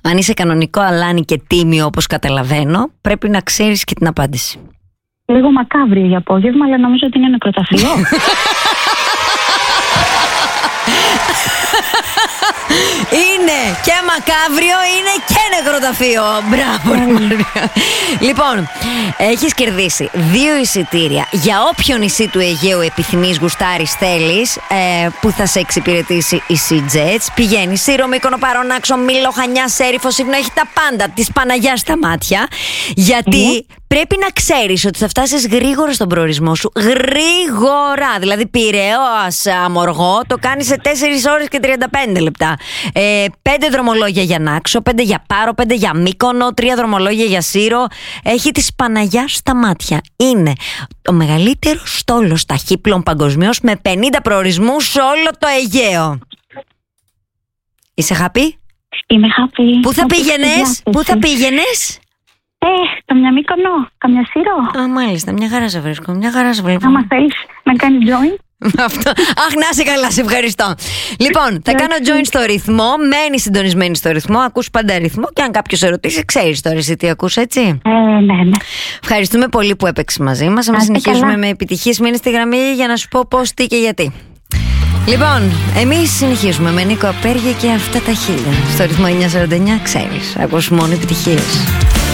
Αν είσαι κανονικό αλάνι και τίμιο όπως καταλαβαίνω, πρέπει να ξέρεις και την απάντηση. Λίγο μακάβριο για απόγευμα, αλλά νομίζω ότι είναι νεκροταφείο. Είναι και μακάβριο, είναι και νεκροταφείο. Μπράβο, Μαρία. Λοιπόν, έχεις κερδίσει 2 εισιτήρια για όποιο νησί του Αιγαίου επιθυμείς, γουστάρεις, θέλεις, που θα σε εξυπηρετήσει η SeaJets. Πηγαίνεις Σύρο, Μύκονο, Παρονάξο, Μήλο, Χανιά, Σέριφο, Σύφνο, έχει τα πάντα, της Παναγιάς στα μάτια. Γιατί πρέπει να ξέρεις ότι θα φτάσεις γρήγορα στον προορισμό σου. Γρήγορα! Δηλαδή Πειραιώς Αμοργό το κάνεις σε 4 ώρες και 35 λεπτά. 5 δρομολόγια για Νάξο, 5 για Πάρο, 5 για Μύκονο, 3 δρομολόγια για Σύρο. Έχει της Παναγιάς στα μάτια. Είναι το μεγαλύτερο στόλος ταχύπλων παγκοσμίως με 50 προορισμούς σε όλο το Αιγαίο. Είσαι happy? Είμαι happy. Πού θα πήγαινες? Πού θα πήγαινες? Καμιά Μύκονο, καμιά Σύρο. Α, μάλιστα, μια χαρά σε βρίσκω. Μια χαρά σε βλέπω. Άμα θέλεις να κάνεις join. Αυτό. Αχ, να είσαι καλά, σε ευχαριστώ. Λοιπόν, θα κάνω join στο ρυθμό. Μένει συντονισμένη στο ρυθμό. Ακούς πάντα ρυθμό. Και αν κάποιος ερωτήσει, ξέρεις τώρα εσύ τι ακούς, έτσι. Ναι. Ευχαριστούμε πολύ που έπαιξες μαζί μας. Θα συνεχίσουμε με επιτυχίες. Μείνε στη γραμμή για να σου πω πώς, τι και γιατί. Λοιπόν, εμείς συνεχίζουμε με Νίκο Απέργη και αυτά τα χίλια. Στο ρυθμό 949, ξέρεις. Ακούς μόνο επιτυχίες.